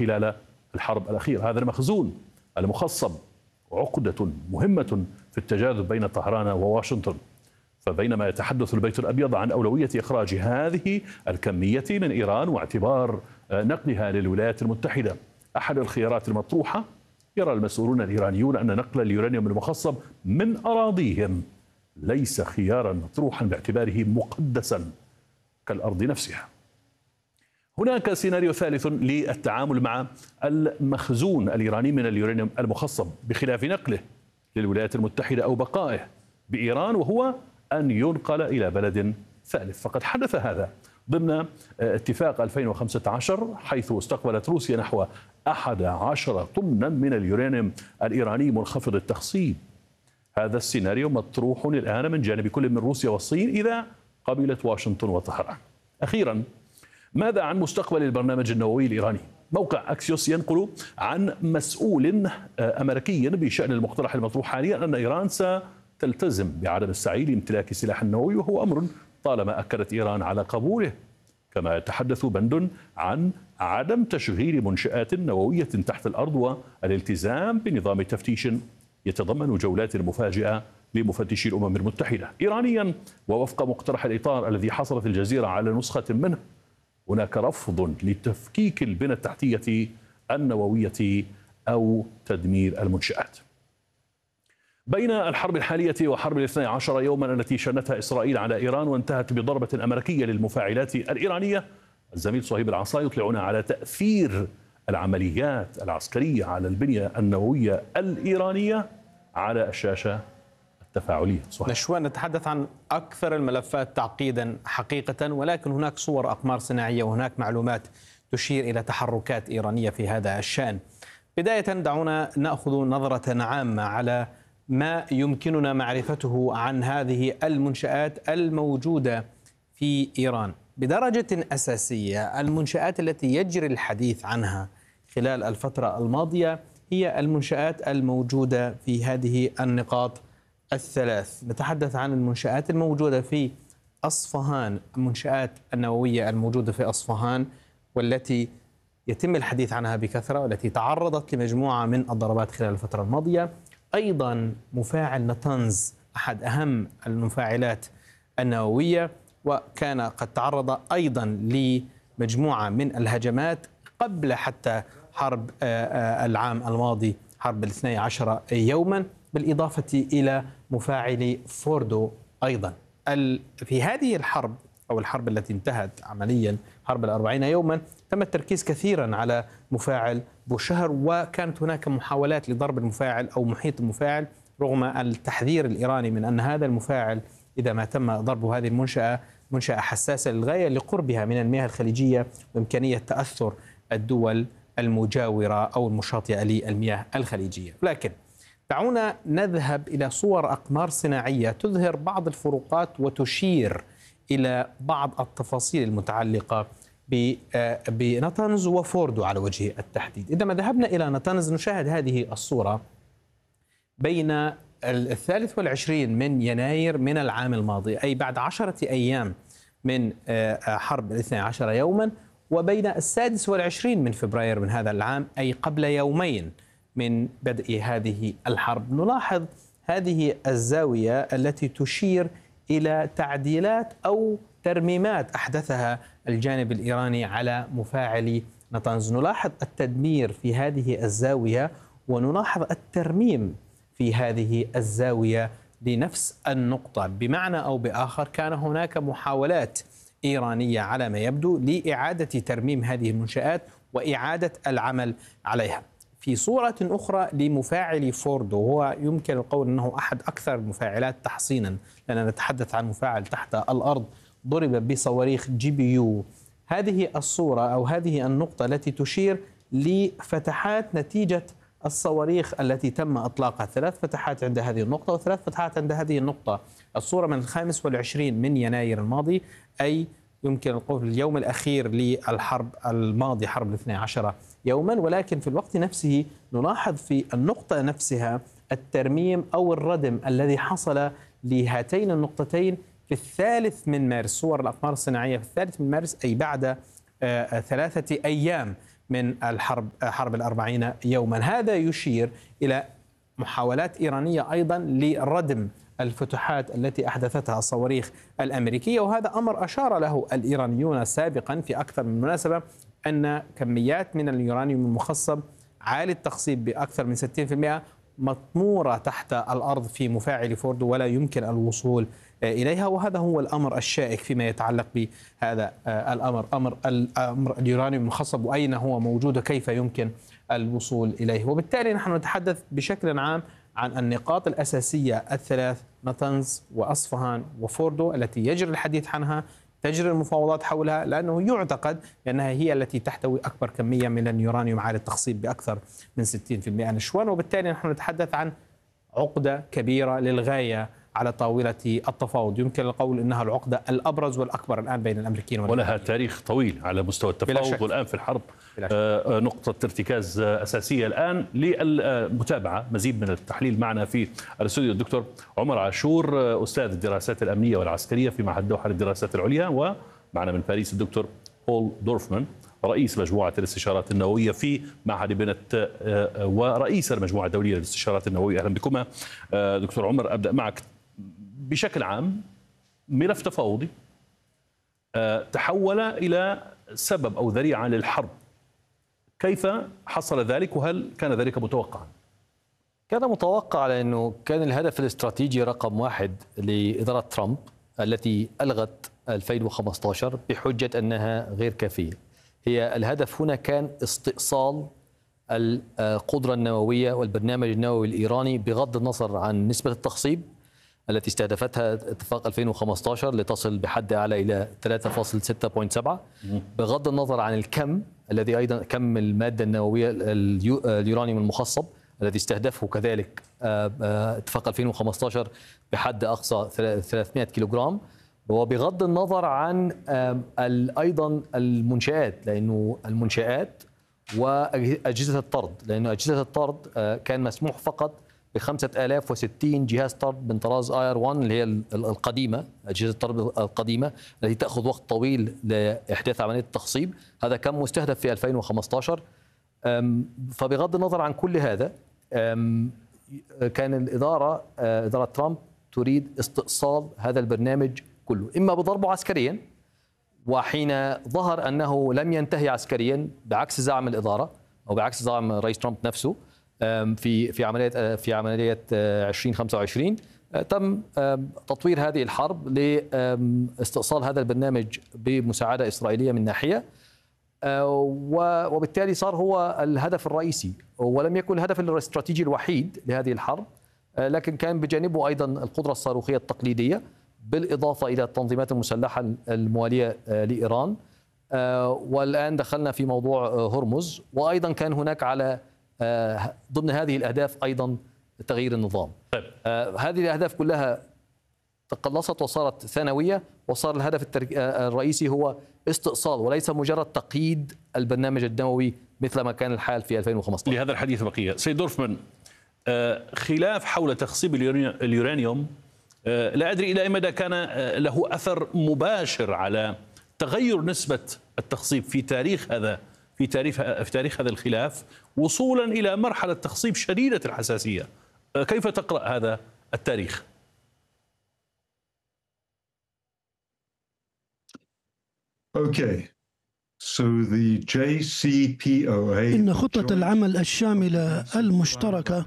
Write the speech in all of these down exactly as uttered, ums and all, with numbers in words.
خلال الحرب الأخيرة. هذا المخزون المخصب عقدة مهمة في التجاذب بين طهران وواشنطن. فبينما يتحدث البيت الأبيض عن أولوية إخراج هذه الكمية من إيران واعتبار نقلها للولايات المتحدة أحد الخيارات المطروحة، يرى المسؤولون الإيرانيون أن نقل اليورانيوم المخصب من أراضيهم ليس خيارا مطروحا باعتباره مقدسا كالأرض نفسها. هناك سيناريو ثالث للتعامل مع المخزون الإيراني من اليورانيوم المخصب بخلاف نقله للولايات المتحدة أو بقائه بإيران، وهو أن ينقل إلى بلد ثالث. فقد حدث هذا ضمن اتفاق ألفين وخمسة عشر، حيث استقبلت روسيا نحو أحد عشر طنا من اليورانيوم الإيراني منخفض التخصيب. هذا السيناريو مطروح الآن من جانب كل من روسيا والصين إذا قبلت واشنطن وطهران. أخيرا، ماذا عن مستقبل البرنامج النووي الإيراني؟ موقع أكسيوس ينقل عن مسؤول أمريكي بشأن المقترح المطروح حاليا أن إيران ستلتزم بعدم السعي لامتلاك سلاح نووي، وهو أمر طالما أكدت إيران على قبوله. كما يتحدث بند عن عدم تشغيل منشآت نووية تحت الأرض والالتزام بنظام تفتيش يتضمن جولات مفاجئة لمفتشي الأمم المتحدة. إيرانيا ووفق مقترح الإطار الذي حصلت الجزيرة على نسخة منه، هناك رفض لتفكيك البنى التحتية النووية أو تدمير المنشآت. بين الحرب الحالية وحرب الاثني عشر يوما التي شنتها إسرائيل على إيران وانتهت بضربة أمريكية للمفاعلات الإيرانية، الزميل صهيب العصا يطلعنا على تأثير العمليات العسكرية على البنية النووية الإيرانية على الشاشة التفاعلية. نشوان، نتحدث عن أكثر الملفات تعقيدا حقيقة، ولكن هناك صور أقمار صناعية وهناك معلومات تشير إلى تحركات إيرانية في هذا الشأن. بداية دعونا نأخذ نظرة عامة على ما يمكننا معرفته عن هذه المنشآت الموجودة في إيران. بدرجة أساسية المنشآت التي يجري الحديث عنها خلال الفترة الماضية هي المنشآت الموجودة في هذه النقاط الثلاث. نتحدث عن المنشآت الموجودة في أصفهان، المنشآت النووية الموجودة في أصفهان والتي يتم الحديث عنها بكثرة والتي تعرضت لمجموعة من الضربات خلال الفترة الماضية. أيضا مفاعل نتنز أحد أهم المفاعلات النووية، وكان قد تعرض أيضا لمجموعة من الهجمات قبل حتى حرب العام الماضي، حرب الاثني عشر يوما، بالإضافة إلى مفاعل فوردو أيضا. في هذه الحرب أو الحرب التي انتهت عمليا حرب الأربعين يوما تم التركيز كثيرا على مفاعل بوشهر، وكانت هناك محاولات لضرب المفاعل أو محيط المفاعل رغم التحذير الإيراني من أن هذا المفاعل إذا ما تم ضرب هذه المنشأة منشأة حساسة للغاية لقربها من المياه الخليجية وإمكانية تأثر الدول المجاورة أو المشاطئة للمياه الخليجية. لكن دعونا نذهب إلى صور أقمار صناعية تظهر بعض الفروقات وتشير إلى بعض التفاصيل المتعلقة بنتنز وفوردو على وجه التحديد. إذا ما ذهبنا إلى نتنز نشاهد هذه الصورة بين الثالث والعشرين من يناير من العام الماضي، أي بعد عشرة أيام من حرب الاثني عشر يوما، وبين السادس والعشرين من فبراير من هذا العام، أي قبل يومين من بدء هذه الحرب. نلاحظ هذه الزاوية التي تشير إلى تعديلات أو ترميمات أحدثها الجانب الإيراني على مفاعل نتنز. نلاحظ التدمير في هذه الزاوية ونلاحظ الترميم في هذه الزاوية لنفس النقطة. بمعنى أو بآخر كان هناك محاولات إيرانية على ما يبدو لإعادة ترميم هذه المنشآت وإعادة العمل عليها. في صورة أخرى لمفاعل فوردو، هو يمكن القول أنه أحد أكثر المفاعلات تحصينا، لأننا نتحدث عن مفاعل تحت الأرض ضرب بصواريخ جي بي يو. هذه الصورة أو هذه النقطة التي تشير لفتحات نتيجة الصواريخ التي تم إطلاقها، ثلاث فتحات عند هذه النقطة وثلاث فتحات عند هذه النقطة. الصورة من الخامس والعشرين من يناير الماضي، أي يمكن القول اليوم الأخير للحرب الماضي، حرب الاثني عشر يوما. ولكن في الوقت نفسه نلاحظ في النقطة نفسها الترميم أو الردم الذي حصل لهاتين النقطتين في الثالث من مارس. صور الأقمار الصناعية في الثالث من مارس، أي بعد ثلاثة أيام من الحرب حرب الأربعين يوما. هذا يشير إلى محاولات إيرانية أيضا لردم الفتوحات التي أحدثتها الصواريخ الأمريكية، وهذا أمر أشار له الإيرانيون سابقا في أكثر من مناسبة، أن كميات من اليورانيوم المخصب عالي التخصيب بأكثر من ستين بالمئة مطمورة تحت الأرض في مفاعل فوردو ولا يمكن الوصول إليها. وهذا هو الأمر الشائك فيما يتعلق بهذا الأمر، أمر الأمر اليورانيوم المخصب، وأين هو موجود وكيف يمكن الوصول إليه. وبالتالي نحن نتحدث بشكل عام عن النقاط الأساسية الثلاث: ناتنز وأصفهان وفوردو التي يجري الحديث عنها، تجري المفاوضات حولها، لأنه يعتقد بأنها هي التي تحتوي أكبر كمية من اليورانيوم عالي التخصيب بأكثر من ستين بالمئة نشوان. وبالتالي نحن نتحدث عن عقدة كبيرة للغاية على طاولة التفاوض، يمكن القول أنها العقدة الأبرز والأكبر الآن بين الأمريكيين والأمريكيين. ولها تاريخ طويل على مستوى التفاوض، والآن في الحرب آه نقطة ارتكاز أساسية. الآن للمتابعة مزيد من التحليل معنا في الاستوديو الدكتور عمر عاشور، أستاذ الدراسات الأمنية والعسكرية في معهد دوحة للدراسات العليا، ومعنا من باريس الدكتور بول دورفمان، رئيس مجموعة الاستشارات النووية في معهد بنت ورئيس المجموعة الدولية للاستشارات النووية. أهلا بكم. دكتور عمر، أبدأ معك. بشكل عام ملف تفاوضي تحول إلى سبب أو ذريعة للحرب، كيف حصل ذلك وهل كان ذلك متوقعا؟ كان متوقع، لأنه كان الهدف الاستراتيجي رقم واحد لإدارة ترامب التي ألغت ألفين وخمسة عشر بحجة أنها غير كافية. هي الهدف هنا كان استئصال القدرة النووية والبرنامج النووي الإيراني بغض النظر عن نسبة التخصيب التي استهدفتها اتفاق ألفين وخمسة عشر لتصل بحد أعلى إلى ثلاثة فاصلة ستة فاصلة سبعة، بغض النظر عن الكم الذي أيضا كم المادة النووية اليورانيوم المخصب الذي استهدفه كذلك اتفاق ألفين وخمسة عشر بحد أقصى ثلاثمئة كيلوغرام، وبغض النظر عن أيضا المنشآت، لأنه المنشآت وأجهزة الطرد، لأنه أجهزة الطرد كان مسموح فقط بخمسة آلاف وستين جهاز طرد من طراز آير واحد اللي هي القديمة، أجهزة الطرد القديمة التي تأخذ وقت طويل لإحداث عملية التخصيب. هذا كان مستهدف في ألفين وخمسة عشر. فبغض النظر عن كل هذا، كان الإدارة إدارة ترامب تريد استئصال هذا البرنامج كله، إما بضربه عسكريا، وحين ظهر أنه لم ينتهي عسكريا بعكس زعم الإدارة أو بعكس زعم رئيس ترامب نفسه في في عملية في عملية ألفين وخمسة وعشرين، تم تطوير هذه الحرب لاستئصال هذا البرنامج بمساعدة إسرائيلية من ناحية، وبالتالي صار هو الهدف الرئيسي، ولم يكن الهدف الاستراتيجي الوحيد لهذه الحرب، لكن كان بجانبه أيضا القدرة الصاروخية التقليدية، بالإضافة إلى التنظيمات المسلحة الموالية لإيران. والآن دخلنا في موضوع هرمز، وأيضا كان هناك على ضمن هذه الأهداف أيضا تغيير النظام. طيب. هذه الأهداف كلها تقلصت وصارت ثانوية، وصار الهدف الرئيسي هو استئصال وليس مجرد تقييد البرنامج النووي مثل ما كان الحال في ألفين وخمسة عشر. لهذا الحديث بقية. سيد دورفمان، خلاف حول تخصيب اليورانيوم لا أدري إلى أي مدى كان له أثر مباشر على تغير نسبة التخصيب في تاريخ هذا في تاريخ في تاريخ هذا الخلاف، وصولا إلى مرحلة تخصيب شديدة الحساسية. كيف تقرأ هذا التاريخ؟ Okay. So the J C P O A إن خطة العمل الشاملة المشتركة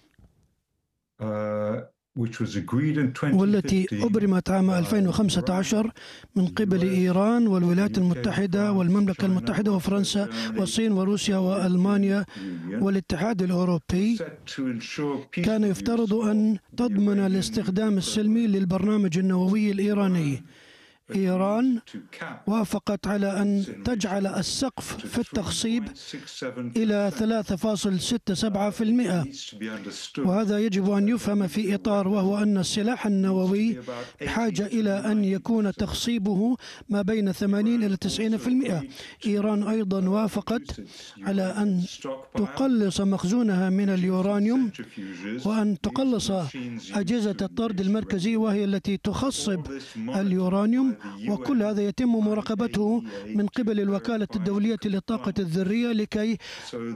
والتي أبرمت عام ألفين وخمسة عشر من قبل إيران والولايات المتحدة والمملكة المتحدة وفرنسا والصين وروسيا وألمانيا والاتحاد الأوروبي، كان يفترض أن تضمن الاستخدام السلمي للبرنامج النووي الإيراني. إيران وافقت على أن تجعل السقف في التخصيب إلى ثلاثة فاصلة ستة سبعة بالمئة، وهذا يجب أن يفهم في إطار وهو أن السلاح النووي بحاجة إلى أن يكون تخصيبه ما بين ثمانين إلى تسعين بالمئة. إيران أيضا وافقت على أن تقلص مخزونها من اليورانيوم وأن تقلص أجهزة الطرد المركزي وهي التي تخصب اليورانيوم وكل هذا يتم مراقبته من قبل الوكالة الدولية للطاقة الذرية لكي